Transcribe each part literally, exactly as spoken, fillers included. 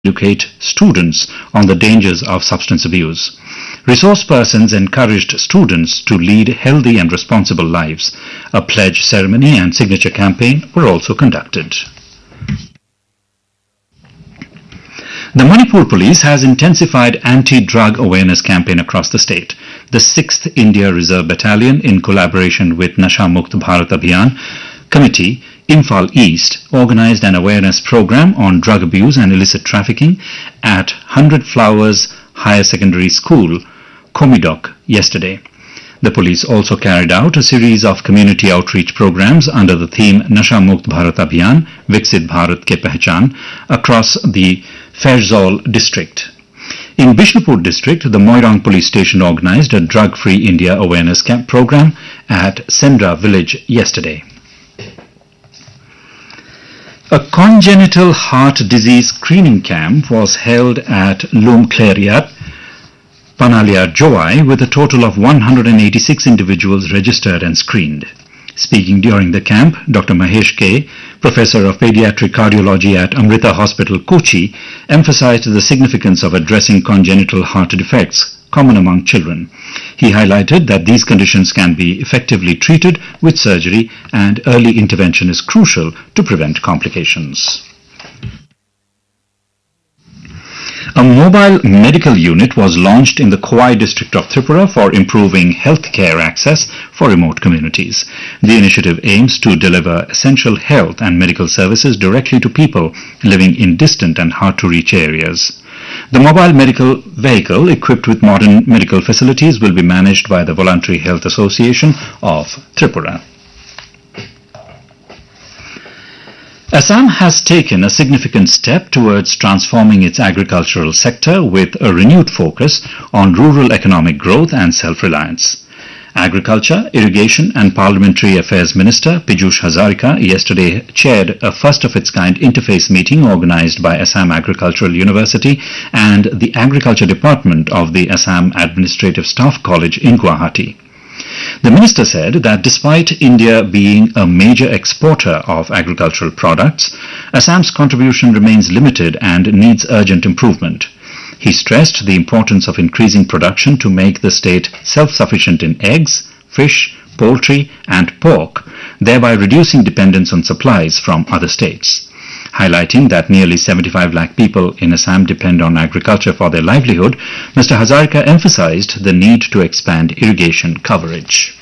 educate students on the dangers of substance abuse. Resource persons encouraged students to lead healthy and responsible lives. A pledge ceremony and signature campaign were also conducted. The Manipur Police has intensified anti-drug awareness campaign across the state. The sixth India Reserve Battalion, in collaboration with Nasha Mukt Bharat Abhiyan Committee, Imphal East, organized an awareness program on drug abuse and illicit trafficking at one hundred Flowers Higher Secondary School, Komidok, yesterday. The police also carried out a series of community outreach programs under the theme Nasha Mukt Bharat Abhiyan, Viksit Bharat Ke Pehchan across the Fairzol district. In Bishnupur district, the Moirang police station organized a drug-free India awareness camp program at Sendra village yesterday. A congenital heart disease screening camp was held at Lumkleriat, Panaliar Joai, with a total of one hundred eighty-six individuals registered and screened. Speaking during the camp, Doctor Mahesh K., Professor of Pediatric Cardiology at Amrita Hospital, Kochi, emphasized the significance of addressing congenital heart defects common among children. He highlighted that these conditions can be effectively treated with surgery and early intervention is crucial to prevent complications. A mobile medical unit was launched in the Khowai district of Tripura for improving healthcare access for remote communities. The initiative aims to deliver essential health and medical services directly to people living in distant and hard-to-reach areas. The mobile medical vehicle, equipped with modern medical facilities, will be managed by the Voluntary Health Association of Tripura. Assam has taken a significant step towards transforming its agricultural sector with a renewed focus on rural economic growth and self-reliance. Agriculture, Irrigation and Parliamentary Affairs Minister Piyush Hazarika yesterday chaired a first-of-its-kind interface meeting organized by Assam Agricultural University and the Agriculture Department of the Assam Administrative Staff College in Guwahati. The minister said that despite India being a major exporter of agricultural products, Assam's contribution remains limited and needs urgent improvement. He stressed the importance of increasing production to make the state self-sufficient in eggs, fish, poultry and pork, thereby reducing dependence on supplies from other states. Highlighting that nearly seventy-five lakh people in Assam depend on agriculture for their livelihood, Mister Hazarika emphasized the need to expand irrigation coverage.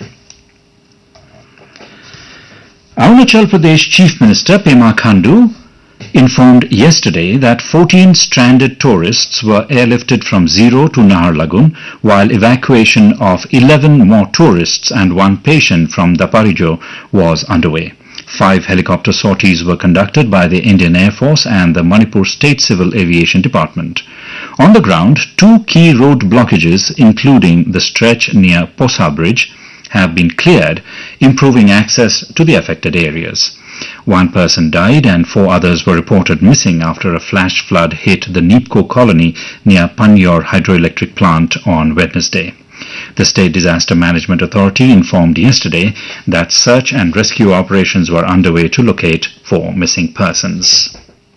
Arunachal Pradesh Chief Minister Pema Khandu informed yesterday that fourteen stranded tourists were airlifted from Zero to Naharlagun, while evacuation of eleven more tourists and one patient from Daparijo was underway. Five helicopter sorties were conducted by the Indian Air Force and the Manipur State Civil Aviation Department. On the ground, two key road blockages, including the stretch near Posa Bridge, have been cleared, improving access to the affected areas. One person died and four others were reported missing after a flash flood hit the Neepko colony near Panyor Hydroelectric Plant on Wednesday. The State Disaster Management Authority informed yesterday that search and rescue operations were underway to locate four missing persons.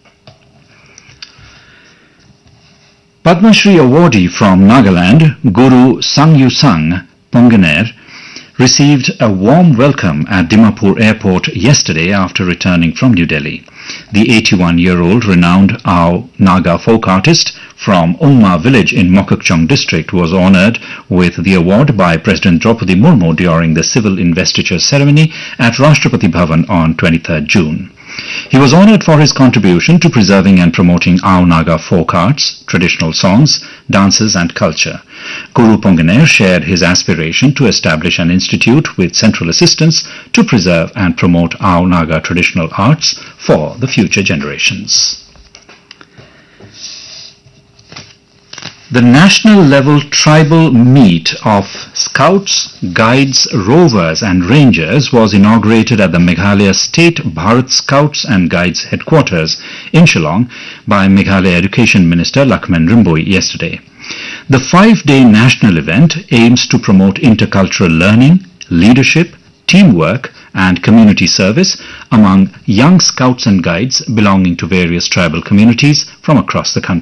Padma Shri awardee from Nagaland, Guru Sangyusang Ponganer, received a warm welcome at Dimapur Airport yesterday after returning from New Delhi. The eighty-one-year-old renowned Ao Naga folk artist from Ongma village in Mokokchung district was honored with the award by President Draupadi Murmu during the civil investiture ceremony at Rashtrapati Bhavan on twenty-third June. He was honored for his contribution to preserving and promoting Ao Naga folk arts, traditional songs, dances and culture. Guru Ponganer shared his aspiration to establish an institute with central assistance to preserve and promote Ao Naga traditional arts for the future generations. The national level tribal meet of Scouts, Guides, Rovers and Rangers was inaugurated at the Meghalaya State Bharat Scouts and Guides headquarters in Shillong by Meghalaya Education Minister Lakshman Rimboy yesterday. The five-day national event aims to promote intercultural learning, leadership, teamwork, and community service among young scouts and guides belonging to various tribal communities from across the country.